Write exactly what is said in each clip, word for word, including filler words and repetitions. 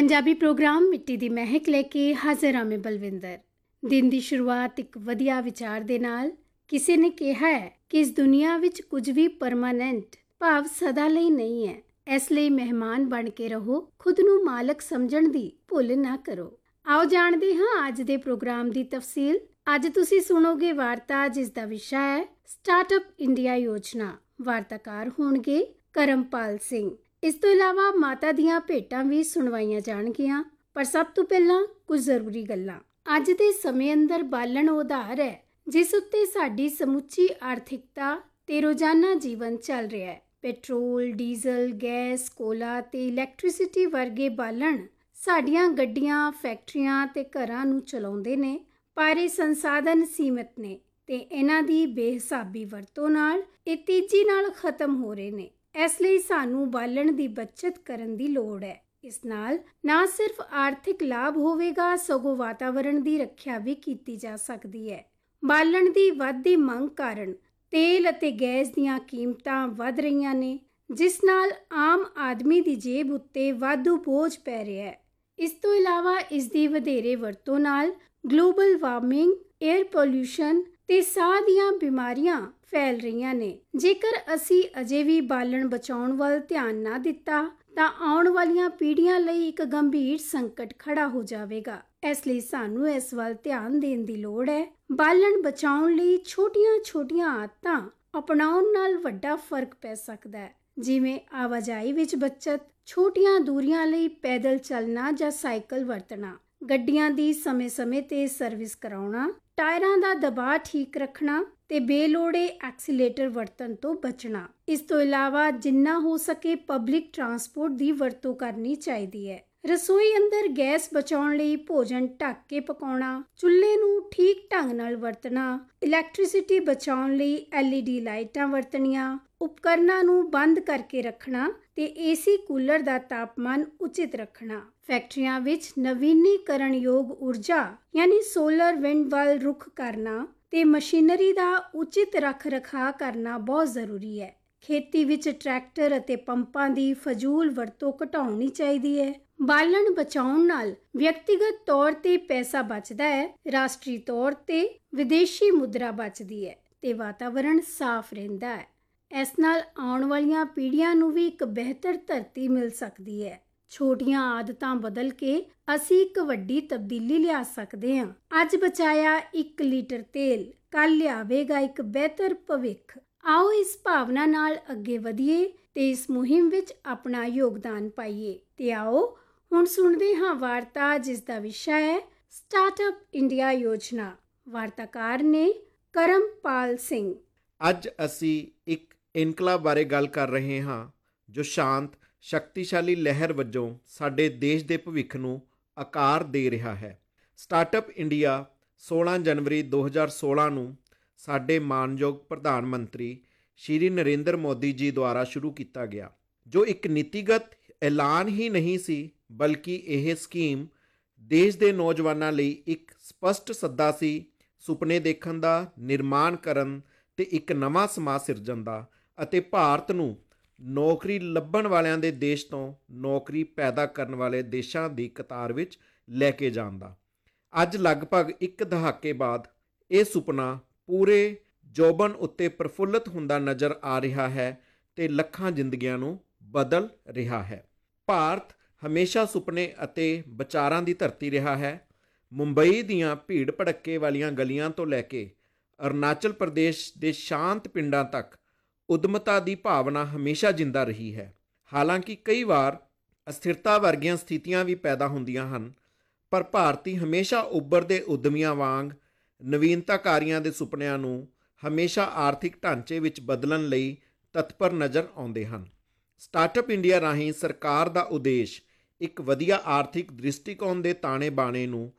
Punjabi programme ਮਿੱਟੀ ਦੀ ਮਹਿਕ ਲੈ ਕੇ ਹਾਜ਼ਰ ਹਾਂ ਮੈਂ ਬਲਵਿੰਦਰ। ਦਿਨ ਦੀ ਸ਼ੁਰੂਆਤ ਇੱਕ ਵਧੀਆ ਵਿਚਾਰ ਦੇ ਨਾਲ। ਕਿਸੇ ਨੇ ਕਿਹਾ ਹੈ ਕਿ ਇਸ ਦੁਨੀਆ ਵਿੱਚ ਕੁਝ ਵੀ ਪਰਮਾਨੈਂਟ ਭਾਵ ਸਦਾ ਲਈ ਨਹੀਂ ਹੈ, ਇਸ ਲਈ ਮਹਿਮਾਨ ਬਣ ਕੇ ਰਹੋ, ਖੁਦ ਨੂੰ ਮਾਲਕ ਸਮਝਣ ਦੀ ਭੁੱਲ ਨਾ ਕਰੋ। ਆਓ ਜਾਣਦੇ ਹਾਂ ਅੱਜ ਦੇ ਪ੍ਰੋਗਰਾਮ ਦੀ ਤਫਸੀਲ। ਅੱਜ ਤੁਸੀਂ ਸੁਣੋਗੇ ਵਾਰਤਾ ਜਿਸ ਦਾ ਵਿਸ਼ਾ ਹੈ ਸਟਾਰਟਅਪ ਇੰਡੀਆ ਯੋਜਨਾ। ਵਾਰਤਾਕਾਰ ਹੋਣਗੇ ਕਰਮਪਾਲ ਸਿੰਘ। ਇਸ ਤੋਂ ਇਲਾਵਾ ਮਾਤਾ ਦੀਆਂ ਭੇਟਾਂ ਵੀ ਸੁਣਵਾਈਆਂ ਜਾਣਗੀਆਂ। ਪਰ ਸਭ ਤੋਂ ਪਹਿਲਾਂ ਕੁਝ ਜ਼ਰੂਰੀ ਗੱਲਾਂ। ਅੱਜ ਦੇ ਸਮੇਂ ਅੰਦਰ ਬਾਲਣ ਉਹ ਆਧਾਰ ਹੈ ਜਿਸ ਉੱਤੇ ਸਾਡੀ ਸਮੁੱਚੀ ਆਰਥਿਕਤਾ ਤੇ ਰੋਜ਼ਾਨਾ ਜੀਵਨ ਚੱਲ ਰਿਹਾ ਹੈ। ਪੈਟਰੋਲ, ਡੀਜ਼ਲ, ਗੈਸ, ਕੋਲਾ ਤੇ ਇਲੈਕਟ੍ਰਿਸਿਟੀ ਵਰਗੇ ਬਾਲਣ ਸਾਡੀਆਂ ਗੱਡੀਆਂ, ਫੈਕਟਰੀਆਂ ਤੇ ਘਰਾਂ ਨੂੰ ਚਲਾਉਂਦੇ ਨੇ, ਪਰ ਇਹ ਸੰਸਾਧਨ ਸੀਮਿਤ ਨੇ ਤੇ ਇਹਨਾਂ ਦੀ ਬੇਹਿਸਾਬੀ ਵਰਤੋਂ ਨਾਲ ਇਹ ਤੇਜ਼ੀ ਨਾਲ ਖਤਮ ਹੋ ਰਹੇ ਨੇ। ਇਸ ਲਈ ਸਾਨੂੰ ਬਾਲਣ ਦੀ ਬੱਚਤ ਕਰਨ ਦੀ ਲੋੜ ਹੈ। ਇਸ ਨਾਲ ਨਾ ਸਿਰਫ ਆਰਥਿਕ ਲਾਭ ਹੋਵੇਗਾ, ਸਗੋਂ ਵਾਤਾਵਰਣ ਦੀ ਰੱਖਿਆ ਵੀ ਕੀਤੀ ਜਾ ਸਕਦੀ ਹੈ। ਬਾਲਣ ਦੀ ਵੱਧਦੀ ਮੰਗ ਕਾਰਨ ਤੇਲ ਅਤੇ ਗੈਸ ਦੀਆਂ ਕੀਮਤਾਂ ਵੱਧ ਰਹੀਆਂ ਨੇ, ਜਿਸ ਨਾਲ ਆਮ ਆਦਮੀ ਦੀ ਜੇਬ ਉੱਤੇ ਵਾਧੂ ਬੋਝ ਪੈ ਰਿਹਾ ਹੈ। ਇਸ ਤੋਂ ਇਲਾਵਾ ਇਸ ਦੀ ਵਧੇਰੇ ਵਰਤੋਂ ਨਾਲ ਗਲੋਬਲ ਵਾਰਮਿੰਗ, ਏਅਰ ਪੋਲਿਊਸ਼ਨ ਤੇ ਸਾਹ ਦੀਆਂ ਬਿਮਾਰੀਆਂ ਫੈਲ ਰਹੀਆਂ ਨੇ। ਜੇਕਰ ਅਸੀਂ ਅਜੇ ਵੀ ਬਾਲਣ ਬਚਾਉਣ ਵੱਲ ਧਿਆਨ ਨਾ ਦਿੱਤਾ ਤਾਂ ਆਉਣ ਵਾਲੀਆਂ ਪੀੜ੍ਹੀਆਂ ਲਈ ਇੱਕ ਗੰਭੀਰ ਸੰਕਟ ਖੜਾ ਹੋ ਜਾਵੇਗਾ। ਇਸ ਲਈ ਸਾਨੂੰ ਇਸ ਵੱਲ ਧਿਆਨ ਦੇਣ ਦੀ ਲੋੜ ਹੈ। ਬਾਲਣ ਬਚਾਉਣ ਲਈ ਛੋਟੀਆਂ-ਛੋਟੀਆਂ ਆਦਤਾਂ ਅਪਣਾਉਣ ਨਾਲ ਵੱਡਾ ਫਰਕ ਪੈ ਸਕਦਾ ਹੈ, ਜਿਵੇਂ ਆਵਾਜਾਈ ਵਿੱਚ ਬੱਚਤ, ਛੋਟੀਆਂ ਦੂਰੀਆਂ ਲਈ ਪੈਦਲ ਚੱਲਣਾ ਜਾਂ ਸਾਈਕਲ ਵਰਤਣਾ, ਗੱਡੀਆਂ ਦੀ ਸਮੇਂ-ਸਮੇਂ ਤੇ ਸਰਵਿਸ ਕਰਾਉਣਾ, ਟਾਇਰਾਂ ਦਾ ਦਬਾਅ ਠੀਕ ਰੱਖਣਾ ਤੇ ਬੇਲੋੜੇ ਐਕਸੀਲੇਟਰ ਵਰਤਣ ਤੋਂ ਬਚਣਾ। ਇਸ ਤੋਂ ਇਲਾਵਾ ਜਿੰਨਾ ਹੋ ਸਕੇ ਪਬਲਿਕ ਟਰਾਂਸਪੋਰਟ ਦੀ ਵਰਤੋਂ ਕਰਨੀ ਚਾਹੀਦੀ ਹੈ। ਰਸੋਈ ਅੰਦਰ ਗੈਸ ਬਚਾਉਣ ਲਈ ਭੋਜਨ ਢੱਕ ਕੇ ਪਕਾਉਣਾ, ਚੁੱਲ੍ਹੇ ਨੂੰ ਠੀਕ ਢੰਗ ਨਾਲ ਵਰਤਣਾ, ਇਲੈਕਟ੍ਰਿਸਿਟੀ ਬਚਾਉਣ ਲਈ ਐਲ ਈ ਡੀ ਲਾਈਟਾਂ ਵਰਤਣੀਆਂ, ਉਪਕਰਨਾਂ ਨੂੰ ਬੰਦ ਕਰਕੇ ਰੱਖਣਾ ਤੇ ਏਸੀ ਕੂਲਰ ਦਾ ਤਾਪਮਾਨ ਉਚਿਤ ਰੱਖਣਾ। ਫੈਕਟਰੀਆਂ ਵਿੱਚ ਨਵੀਨੀਕਰਨਯੋਗ ਊਰਜਾ ਯਾਨੀ ਸੋਲਰ ਵਿੰਡ ਵੱਲ ਰੁਖ ਕਰਨਾ ਤੇ ਮਸ਼ੀਨਰੀ ਦਾ ਉਚਿਤ ਰੱਖ ਰਖਾਅ ਕਰਨਾ ਬਹੁਤ ਜ਼ਰੂਰੀ ਹੈ। ਖੇਤੀ ਵਿੱਚ ਟਰੈਕਟਰ ਅਤੇ ਪੰਪਾਂ ਦੀ ਫਜ਼ੂਲ ਵਰਤੋਂ ਘਟਾਉਣੀ ਚਾਹੀਦੀ ਹੈ। ਬਾਲਣ ਬਚਾਉਣ ਨਾਲ ਵਿਅਕਤੀਗਤ ਤੌਰ ਤੇ ਪੈਸਾ ਬਚਦਾ ਹੈ, ਰਾਸ਼ਟਰੀ ਤੌਰ ਤੇ ਵਿਦੇਸ਼ੀ ਮੁਦਰਾ ਬਚਦੀ ਹੈ ਤੇ ਵਾਤਾਵਰਣ ਸਾਫ਼ ਰਹਿੰਦਾ ਹੈ। ਇਸ ਨਾਲ ਆਉਣ ਵਾਲੀਆਂ ਪੀੜ੍ਹੀਆਂ ਨੂੰ ਵੀ ਇੱਕ ਬਿਹਤਰ ਧਰਤੀ ਮਿਲ ਸਕਦੀ ਹੈ। ਛੋਟੀਆਂ ਆਦਤਾਂ ਬਦਲ ਕੇ ਅਸੀਂ ਇੱਕ ਵੱਡੀ ਤਬਦੀਲੀ ਲਿਆ ਸਕਦੇ ਹਾਂ। ਅੱਜ ਬਚਾਇਆ ਇੱਕ ਲੀਟਰ ਤੇਲ ਕੱਲ੍ਹ ਲਿਆਵੇਗਾ ਇੱਕ ਬਿਹਤਰ ਭਵਿੱਖ। ਆਓ ਇਸ ਭਾਵਨਾ ਨਾਲ ਅੱਗੇ ਵਧੀਏ ਤੇ ਇਸ ਮੁਹਿੰਮ ਵਿੱਚ ਆਪਣਾ ਯੋਗਦਾਨ ਪਾਈਏ। ਤੇ ਆਓ ਹੁਣ ਸੁਣਦੇ ਹਾਂ ਵਾਰਤਾ ਜਿਸ ਦਾ ਵਿਸ਼ਾ ਹੈ ਸਟਾਰਟਅਪ ਇੰਡੀਆ ਯੋਜਨਾ। ਵਾਰਤਾਕਾਰ ਨੇ ਕਰਮਪਾਲ ਸਿੰਘ। ਅੱਜ ਅਸੀਂ ਇੱਕ ਇਨਕਲਾਬ ਬਾਰੇ ਗੱਲ ਕਰ ਰਹੇ ਹਾਂ ਜੋ ਸ਼ਾਂਤ, ਸ਼ਕਤੀਸ਼ਾਲੀ ਲਹਿਰ ਵਜੋਂ ਸਾਡੇ ਦੇਸ਼ ਦੇ ਭਵਿੱਖ ਨੂੰ ਆਕਾਰ ਦੇ ਰਿਹਾ ਹੈ। ਸਟਾਰਟਅਪ ਇੰਡੀਆ ਸੋਲਾਂ ਜਨਵਰੀ ਦੋ ਹਜ਼ਾਰ ਸੋਲਾਂ ਨੂੰ ਸਾਡੇ ਮਾਣਯੋਗ ਪ੍ਰਧਾਨ ਮੰਤਰੀ ਸ਼੍ਰੀ ਨਰਿੰਦਰ ਮੋਦੀ ਜੀ ਦੁਆਰਾ ਸ਼ੁਰੂ ਕੀਤਾ ਗਿਆ, ਜੋ ਇੱਕ ਨੀਤੀਗਤ ਐਲਾਨ ਹੀ ਨਹੀਂ ਸੀ, ਬਲਕਿ ਇਹ ਸਕੀਮ ਦੇਸ਼ ਦੇ ਨੌਜਵਾਨਾਂ ਲਈ ਇੱਕ ਸਪਸ਼ਟ ਸੱਦਾ ਸੀ ਸੁਪਨੇ ਦੇਖਣ ਦਾ, ਨਿਰਮਾਣ ਕਰਨ ਤੇ ਇੱਕ ਨਵਾਂ ਸਮਾਜ ਸਿਰਜਣ ਦਾ ਅਤੇ ਭਾਰਤ ਨੂੰ ਨੌਕਰੀ ਲੱਭਣ ਵਾਲਿਆਂ ਦੇ ਦੇਸ਼ ਤੋਂ ਨੌਕਰੀ ਪੈਦਾ ਕਰਨ ਵਾਲੇ ਦੇਸ਼ਾਂ ਦੀ ਕਤਾਰ ਵਿੱਚ ਲੈ ਕੇ ਜਾਣ ਦਾ। ਅੱਜ ਲਗਭਗ ਇੱਕ ਦਹਾਕੇ ਬਾਅਦ ਇਹ ਸੁਪਨਾ ਪੂਰੇ ਜੋਬਨ ਉੱਤੇ ਪ੍ਰਫੁੱਲਤ ਹੁੰਦਾ ਨਜ਼ਰ ਆ ਰਿਹਾ ਹੈ ਤੇ ਲੱਖਾਂ ਜ਼ਿੰਦਗੀਆਂ ਨੂੰ ਬਦਲ ਰਿਹਾ ਹੈ। ਭਾਰਤ ਹਮੇਸ਼ਾ ਸੁਪਨੇ ਅਤੇ ਵਿਚਾਰਾਂ ਦੀ ਧਰਤੀ ਰਿਹਾ ਹੈ। ਮੁੰਬਈ ਦੀਆਂ ਭੀੜ ਭੜੱਕੇ ਵਾਲੀਆਂ ਗਲੀਆਂ ਤੋਂ ਲੈ ਕੇ ਅਰੁਣਾਚਲ ਪ੍ਰਦੇਸ਼ ਦੇ ਸ਼ਾਂਤ ਪਿੰਡਾਂ ਤੱਕ ਉਦਮਤਾ ਦੀ ਭਾਵਨਾ ਹਮੇਸ਼ਾ ਜਿੰਦਾ ਰਹੀ ਹੈ। ਹਾਲਾਂਕਿ ਕਈ ਵਾਰ ਅਸਥਿਰਤਾ ਵਰਗੀਆਂ ਸਥਿਤੀਆਂ ਵੀ ਪੈਦਾ ਹੁੰਦੀਆਂ ਹਨ, ਪਰ ਭਾਰਤੀ ਹਮੇਸ਼ਾ ਉੱਭਰਦੇ ਉੱਦਮੀਆਂ ਵਾਂਗ ਨਵੀਨਤਾਕਾਰੀਆਂ ਦੇ ਸੁਪਨਿਆਂ ਨੂੰ ਹਮੇਸ਼ਾ ਆਰਥਿਕ ਢਾਂਚੇ ਵਿੱਚ ਬਦਲਣ ਲਈ ਤਤਪਰ ਨਜ਼ਰ ਆਉਂਦੇ ਹਨ। ਸਟਾਰਟਅਪ ਇੰਡੀਆ ਰਾਹੀਂ ਸਰਕਾਰ ਦਾ ਉਦੇਸ਼ ਇੱਕ ਵਧੀਆ ਆਰਥਿਕ ਦ੍ਰਿਸ਼ਟੀਕੋਣ ਦੇ ਤਾਣੇ ਬਾਣੇ ਨੂੰ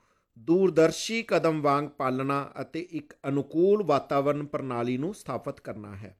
ਦੂਰਦਰਸ਼ੀ ਕਦਮ ਵਾਂਗ ਪਾਲਣਾ ਅਤੇ ਇੱਕ ਅਨੁਕੂਲ ਵਾਤਾਵਰਣ ਪ੍ਰਣਾਲੀ ਨੂੰ ਸਥਾਪਿਤ ਕਰਨਾ ਹੈ।